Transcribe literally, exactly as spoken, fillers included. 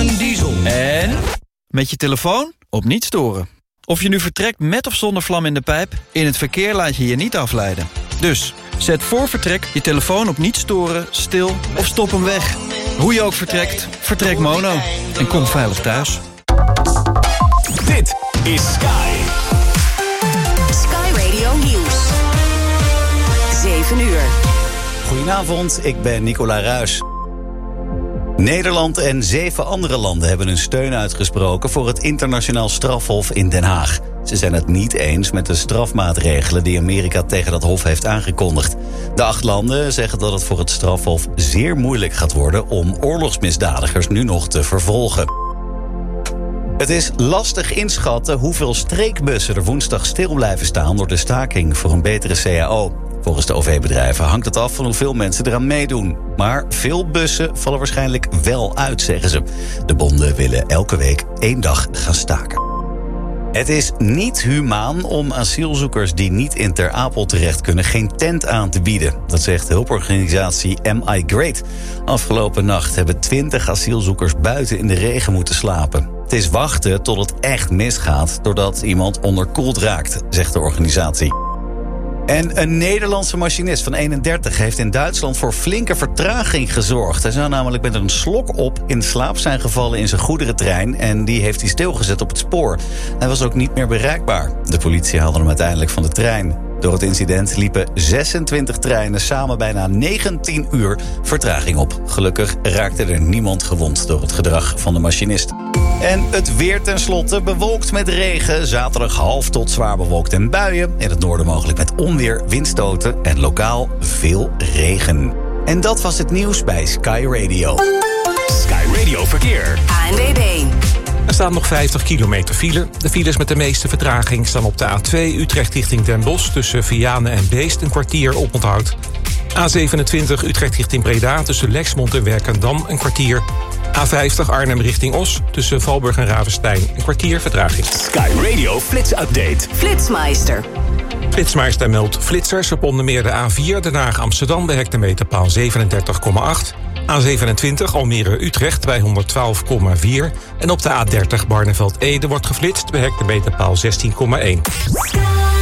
een diesel. En met je telefoon op niet storen. Of je nu vertrekt met of zonder vlam in de pijp, in het verkeer laat je je niet afleiden. Dus zet voor vertrek je telefoon op niet storen, stil of stop hem weg. Hoe je ook vertrekt, vertrek mono. En kom veilig thuis. Dit is Sky. Sky Radio Nieuws. zeven uur. Goedenavond, ik ben Nicola Ruijs. Nederland en zeven andere landen hebben hun steun uitgesproken voor het internationaal strafhof in Den Haag. Ze zijn het niet eens met de strafmaatregelen die Amerika tegen dat hof heeft aangekondigd. De acht landen zeggen dat het voor het strafhof zeer moeilijk gaat worden om oorlogsmisdadigers nu nog te vervolgen. Het is lastig inschatten hoeveel streekbussen er woensdag stil blijven staan door de staking voor een betere C A O. Volgens de O V-bedrijven hangt het af van hoeveel mensen eraan meedoen. Maar veel bussen vallen waarschijnlijk wel uit, zeggen ze. De bonden willen elke week één dag gaan staken. Het is niet humaan om asielzoekers die niet in Ter Apel terecht kunnen geen tent aan te bieden. Dat zegt hulporganisatie M I Great. Afgelopen nacht hebben twintig asielzoekers buiten in de regen moeten slapen. Het is wachten tot het echt misgaat doordat iemand onderkoeld raakt, zegt de organisatie. En een Nederlandse machinist van eenendertig heeft in Duitsland voor flinke vertraging gezorgd. Hij zou namelijk met een slok op in slaap zijn gevallen in zijn goederentrein en die heeft hij stilgezet op het spoor. Hij was ook niet meer bereikbaar. De politie haalde hem uiteindelijk van de trein. Door het incident liepen zesentwintig treinen samen bijna negentien uur vertraging op. Gelukkig raakte er niemand gewond door het gedrag van de machinist. En het weer tenslotte bewolkt met regen. Zaterdag half tot zwaar bewolkt en buien. In het noorden mogelijk met onweer, windstoten en lokaal veel regen. En dat was het nieuws bij Sky Radio. Sky Radio Verkeer. A N W B. Er staat nog vijftig kilometer file. De files met de meeste vertraging staan op de A twee Utrecht richting Den Bosch tussen Vianen en Beest een kwartier oponthoud. A zevenentwintig Utrecht richting Breda tussen Lexmond en Werkendam een kwartier. A vijftig Arnhem richting Os tussen Valburg en Ravenstein een kwartier vertraging. Sky Radio Flits Update. Flitsmeister. Flitsmeister meldt flitsers op onder meer de A vier Den Haag Amsterdam bij hectometerpaal zevenendertig komma acht. A zevenentwintig Almere-Utrecht bij honderdtwaalf komma vier. En op de A dertig Barneveld-Ede wordt geflitst bij hectometerpaal zestien komma één.